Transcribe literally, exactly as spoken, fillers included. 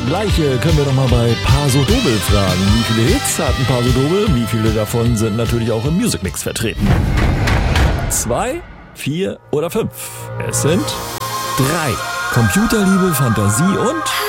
Gleiche können wir doch mal bei Paso Doble fragen. Wie viele Hits hatten Paso Doble? Wie viele davon sind natürlich auch im Music Mix vertreten? Zwei, vier oder fünf? Es sind drei. Computerliebe, Fantasie und